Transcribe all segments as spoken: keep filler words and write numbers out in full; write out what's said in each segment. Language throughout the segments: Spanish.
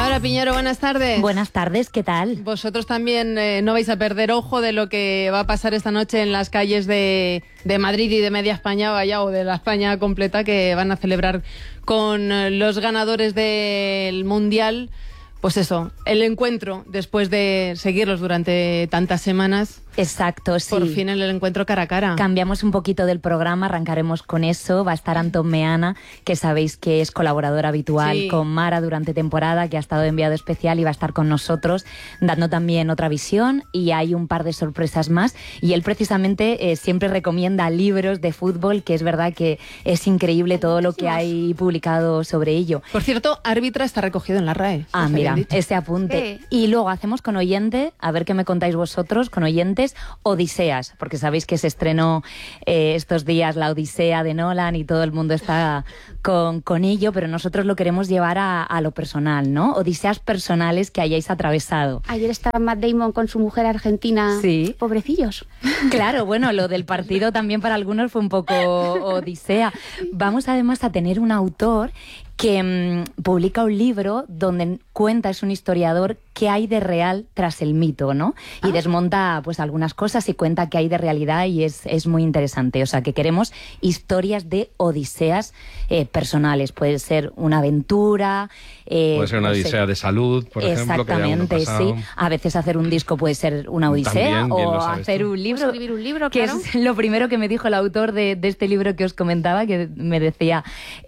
Laura Piñero, buenas tardes. Buenas tardes, ¿qué tal? Vosotros también eh, no vais a perder ojo de lo que va a pasar esta noche en las calles de, de Madrid y de media España, vaya, o de la España completa, que van a celebrar con eh, los ganadores del Mundial. Pues eso, el encuentro después de seguirlos durante tantas semanas. Exacto, sí. Por fin el encuentro cara a cara. Cambiamos un poquito del programa, arrancaremos con eso. Va a estar Antón Meana, que sabéis que es colaborador habitual sí. con Mara durante temporada, que ha estado de enviado especial y va a estar con nosotros dando también otra visión, y hay un par de sorpresas más. Y él precisamente eh, siempre recomienda libros de fútbol, que es verdad que es increíble todo lo que hay publicado sobre ello. Por cierto, árbitra está recogido en la R A E. Ah, mira, ese apunte. Sí. Y luego hacemos con oyente, a ver qué me contáis vosotros, con oyentes, Odiseas, porque sabéis que se estrenó eh, estos días la Odisea de Nolan y todo el mundo está con, con ello, pero nosotros lo queremos llevar a, a lo personal, ¿no? Odiseas personales que hayáis atravesado. Ayer estaba Matt Damon con su mujer argentina. Sí. Pobrecillos. Claro, bueno, lo del partido también para algunos fue un poco odisea. Vamos además a tener un autor que mmm, publica un libro donde cuenta, es un historiador, qué hay de real tras el mito, ¿no? Y ah. desmonta pues algunas cosas y cuenta qué hay de realidad, y es, es muy interesante. O sea, que queremos historias de odiseas eh, personales. Puede ser una aventura... Eh, puede ser una odisea no sé. de salud, por ejemplo. Exactamente, sí. A veces hacer un disco puede ser una odisea. También, o hacer tú. un libro. Pues escribir un libro, que claro. es lo primero que me dijo el autor de, de este libro que os comentaba, que me decía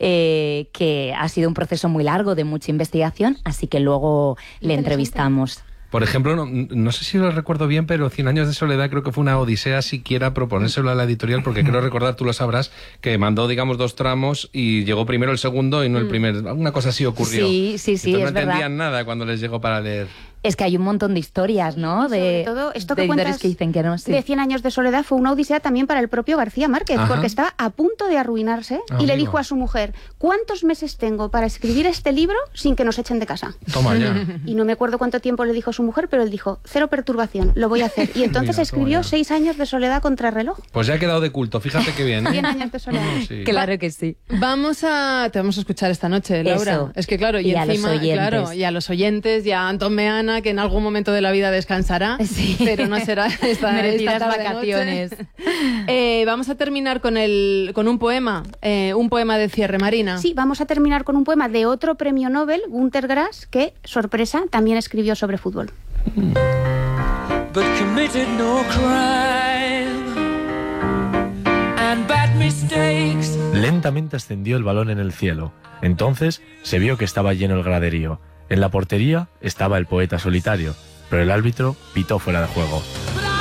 eh, que ha sido un proceso muy largo de mucha investigación, así que luego le entrevistamos. Por ejemplo, no, no sé si lo recuerdo bien, pero Cien años de soledad creo que fue una odisea siquiera proponérselo a la editorial, porque creo recordar, tú lo sabrás, que mandó, digamos, dos tramos y llegó primero el segundo y no el primer. Una cosa así ocurrió. Sí, sí, sí, Entonces es no entendían verdad. nada cuando les llegó para leer. Es que hay un montón de historias, ¿no? De, Sobre todo, esto que de cuentas que dicen que no, sí. de Cien años de soledad fue una odisea también para el propio García Márquez, Ajá. porque estaba a punto de arruinarse ah, y le amigo. dijo a su mujer: ¿cuántos meses tengo para escribir este libro sin que nos echen de casa? Toma ya. Y no me acuerdo cuánto tiempo le dijo su mujer, pero él dijo: cero perturbación, lo voy a hacer. Y entonces Mira, escribió Seis años de soledad contra reloj. Pues ya ha quedado de culto, fíjate qué bien. ¿eh? Cien años de soledad. Sí. Claro que sí. Vamos a... Te vamos a escuchar esta noche, Laura. Eso. Es que claro, y, y encima, a los oyentes. claro, y a los oyentes, y a Antón Meana, que en algún momento de la vida descansará, sí. pero no será esta, merecidas esta vacaciones. eh, vamos a terminar con el con un poema, eh, un poema de cierre, Marina. Sí, vamos a terminar con un poema de otro premio Nobel, Günter Grass, que, sorpresa, también escribió sobre fútbol. But committed no crime and bad mistakes. Lentamente ascendió el balón en el cielo. Entonces se vio que estaba lleno el graderío. En la portería estaba el poeta solitario, pero el árbitro pitó fuera de juego.